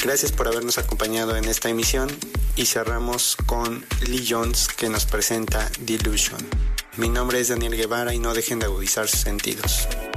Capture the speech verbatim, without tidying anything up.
Gracias por habernos acompañado en esta emisión y cerramos con Lee Jones, que nos presenta Delusion. Mi nombre es Daniel Guevara y no dejen de agudizar sus sentidos.